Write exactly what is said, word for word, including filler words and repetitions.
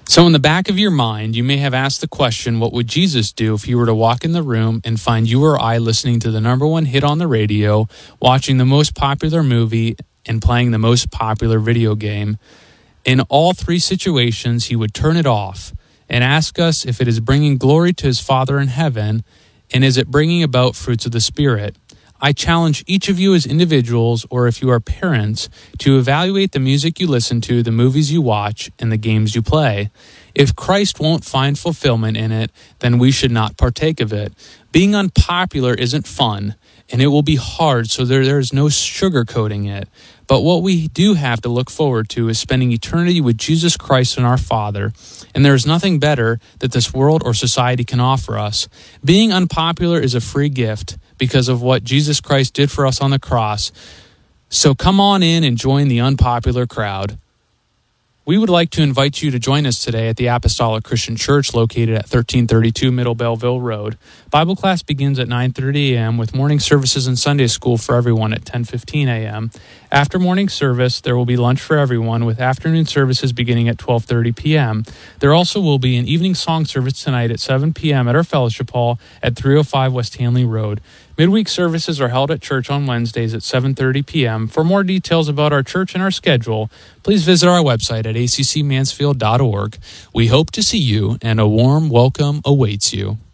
So in the back of your mind, you may have asked the question, what would Jesus do if he were to walk in the room and find you or I listening to the number one hit on the radio, watching the most popular movie, and playing the most popular video game? In all three situations, he would turn it off and ask us if it is bringing glory to his Father in heaven, and is it bringing about fruits of the Spirit. I challenge each of you as individuals, or if you are parents, to evaluate the music you listen to, the movies you watch, and the games you play. If Christ won't find fulfillment in it, then we should not partake of it. Being unpopular isn't fun, and it will be hard, so there, there is no sugarcoating it. But what we do have to look forward to is spending eternity with Jesus Christ and our Father, and there is nothing better that this world or society can offer us. Being unpopular is a free gift because of what Jesus Christ did for us on the cross. So come on in and join the unpopular crowd. We would like to invite you to join us today at the Apostolic Christian Church located at thirteen thirty-two Middle Belleville Road. Bible class begins at nine thirty a.m. with morning services and Sunday school for everyone at ten fifteen a.m. After morning service, there will be lunch for everyone with afternoon services beginning at twelve thirty p.m. There also will be an evening song service tonight at seven p.m. at our fellowship hall at three oh five West Hanley Road. Midweek services are held at church on Wednesdays at seven thirty p.m. For more details about our church and our schedule, please visit our website at a c c mansfield dot org. We hope to see you, and a warm welcome awaits you.